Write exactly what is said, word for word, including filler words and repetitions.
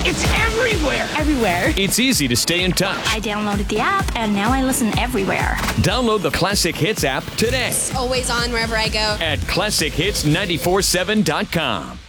It's everywhere. Everywhere. It's easy to stay in touch. I downloaded the app and now I listen everywhere. Download the Classic Hits app today Always on wherever I go. at classic hits nine four seven dot com.